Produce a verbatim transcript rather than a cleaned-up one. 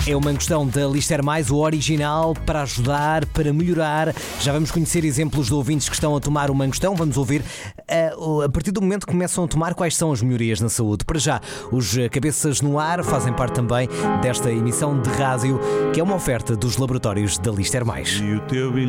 É uma questão da Lister Mais, o original, para ajudar, para melhorar. Já vamos conhecer exemplos de ouvintes que estão a tomar o mangostão. Vamos ouvir a, a partir do momento que começam a tomar quais são as melhorias na saúde. Para já, os Cabeças no Ar fazem parte também desta emissão de rádio, que é uma oferta dos laboratórios da Lister Mais. E o teu